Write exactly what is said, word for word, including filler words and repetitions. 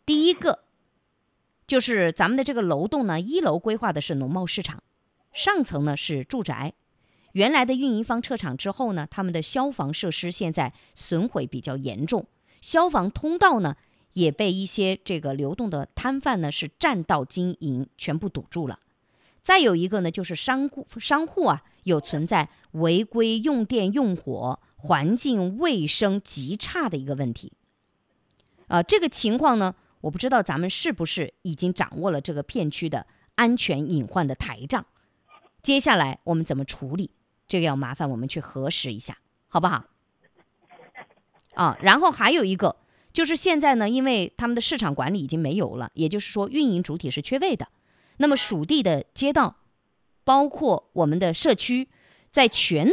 第一个就是咱们的这个楼栋呢，一楼规划的是农贸市场，上层呢是住宅。原来的运营方撤场之后呢，他们的消防设施现在损毁比较严重，消防通道呢也被一些这个流动的摊贩呢是占道经营，全部堵住了。再有一个呢，就是商户商户啊有存在违规用电用火、环境卫生极差的一个问题。啊、呃，这个情况呢，我不知道咱们是不是已经掌握了这个片区的安全隐患的台账，接下来我们怎么处理？这个要麻烦我们去核实一下，好不好？啊，然后还有一个就是现在呢，因为他们的市场管理已经没有了，也就是说运营主体是缺位的。那么属地的街道，包括我们的社区，在全